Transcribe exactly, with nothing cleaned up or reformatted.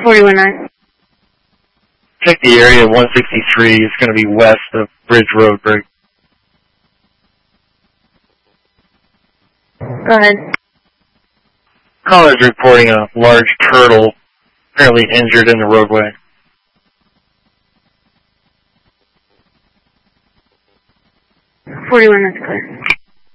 forty-one nine. Check the area one sixty-three. It's going to be west of Bridge Road, Brig. Go ahead. Caller's reporting a large turtle apparently injured in the roadway. forty-one, that's clear.